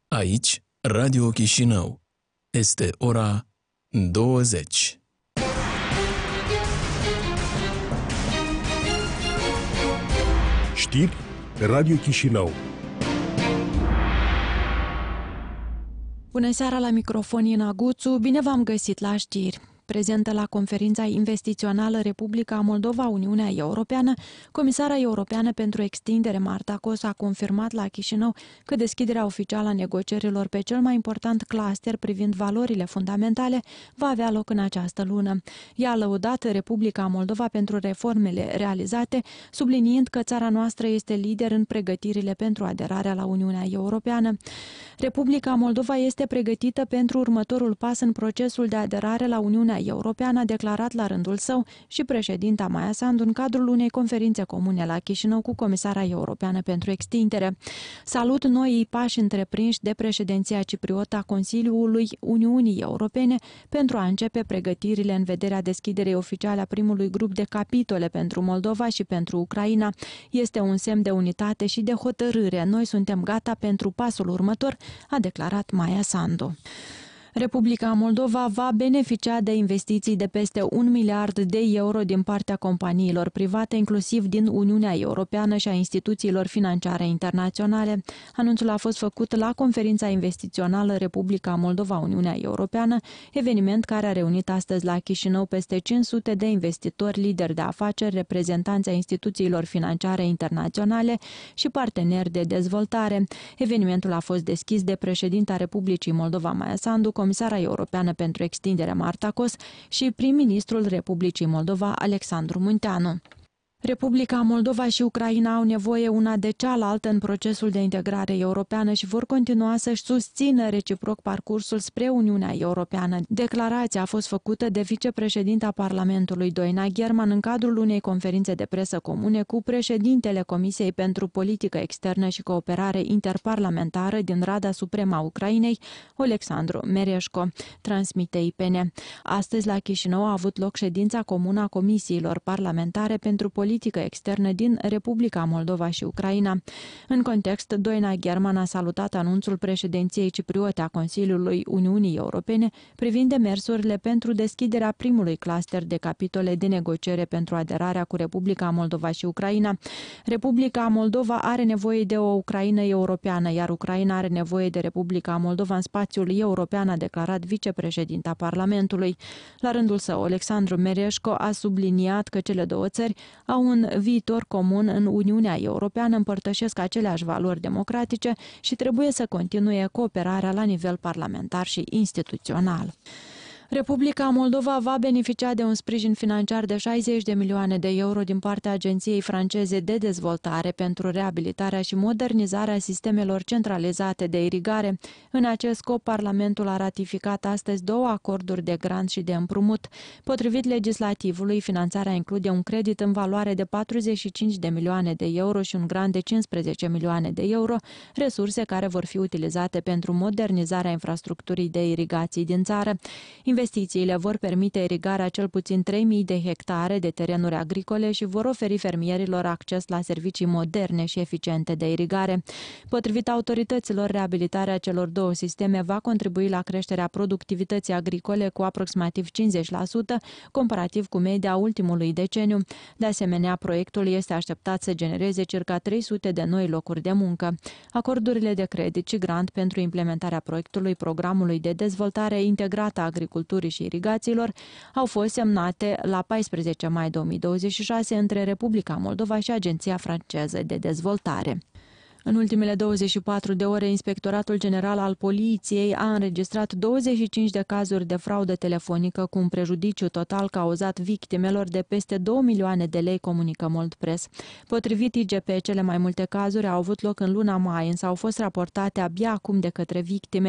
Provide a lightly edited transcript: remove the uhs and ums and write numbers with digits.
Aici, Radio Chișinău. Este ora 20. Știri Radio Chișinău. Bună seara, la microfon Ina Guțu, bine v-am găsit la știri. Prezentă la conferința investițională Republica Moldova-Uniunea Europeană, Comisara Europeană pentru Extindere Marta Kos a confirmat la Chișinău că deschiderea oficială a negocierilor pe cel mai important cluster privind valorile fundamentale va avea loc în această lună. Ea a lăudat Republica Moldova pentru reformele realizate, subliniind că țara noastră este lider în pregătirile pentru aderarea la Uniunea Europeană. Republica Moldova este pregătită pentru următorul pas în procesul de aderare la Uniunea Europeană, a declarat la rândul său și președinta Maia Sandu în cadrul unei conferințe comune la Chișinău cu Comisara Europeană pentru Extindere. Salut noii pași întreprinși de președinția cipriotă a Consiliului Uniunii Europene pentru a începe pregătirile în vederea deschiderii oficiale a primului grup de capitole pentru Moldova și pentru Ucraina. Este un semn de unitate și de hotărâre. Noi suntem gata pentru pasul următor, a declarat Maia Sandu. Republica Moldova va beneficia de investiții de peste 1 miliard de euro din partea companiilor private, inclusiv din Uniunea Europeană și a instituțiilor financiare internaționale. Anunțul a fost făcut la conferința investițională Republica Moldova-Uniunea Europeană, eveniment care a reunit astăzi la Chișinău peste 500 de investitori, lideri de afaceri, reprezentanți ai instituțiilor financiare internaționale și parteneri de dezvoltare. Evenimentul a fost deschis de președinta Republicii Moldova Maia Sandu, Comisara Europeană pentru Extindere Marta Kos și prim-ministrul Republicii Moldova Alexandru Munteanu. Republica Moldova și Ucraina au nevoie una de cealaltă în procesul de integrare europeană și vor continua să-și susțină reciproc parcursul spre Uniunea Europeană. Declarația a fost făcută de vicepreședinta Parlamentului Doina Gherman în cadrul unei conferințe de presă comune cu președintele Comisiei pentru Politică Externă și Cooperare Interparlamentară din Rada Supremă a Ucrainei, Alexandru Mereșco, transmite IPN. Astăzi la Chișinău a avut loc ședința comună a comisiilor parlamentare pentru politică externă din Republica Moldova și Ucraina. În context, Doina Gherman a salutat anunțul președinției cipriote a Consiliului Uniunii Europene privind demersurile pentru deschiderea primului cluster de capitole de negociere pentru aderarea cu Republica Moldova și Ucraina. Republica Moldova are nevoie de o Ucraină europeană, iar Ucraina are nevoie de Republica Moldova în spațiul european, a declarat vicepreședinta Parlamentului. La rândul său, Alexandru Mereșco a subliniat că cele două țări au un viitor comun în Uniunea Europeană, împărtășesc aceleași valori democratice și trebuie să continue cooperarea la nivel parlamentar și instituțional. Republica Moldova va beneficia de un sprijin financiar de 60 de milioane de euro din partea Agenției franceze de dezvoltare pentru reabilitarea și modernizarea sistemelor centralizate de irigare. În acest scop, Parlamentul a ratificat astăzi 2 acorduri de grant și de împrumut. Potrivit legislativului, finanțarea include un credit în valoare de 45 de milioane de euro și un grant de 15 milioane de euro, resurse care vor fi utilizate pentru modernizarea infrastructurii de irigații din țară. Investițiile vor permite irigarea cel puțin 3.000 de hectare de terenuri agricole și vor oferi fermierilor acces la servicii moderne și eficiente de irigare. Potrivit autorităților, reabilitarea celor 2 sisteme va contribui la creșterea productivității agricole cu aproximativ 50%, comparativ cu media ultimului deceniu. De asemenea, proiectul este așteptat să genereze circa 300 de noi locuri de muncă. Acordurile de credit și grant pentru implementarea proiectului Programului de Dezvoltare Integrată a Agriculturii și Irigațiilor au fost semnate la 14 mai 2026 între Republica Moldova și Agenția franceză de dezvoltare. În ultimele 24 de ore, Inspectoratul General al Poliției a înregistrat 25 de cazuri de fraudă telefonică cu un prejudiciu total cauzat victimelor de peste 2 milioane de lei, comunică Moldpress. Potrivit IGP, cele mai multe cazuri au avut loc în luna mai, însă au fost raportate abia acum de către victime.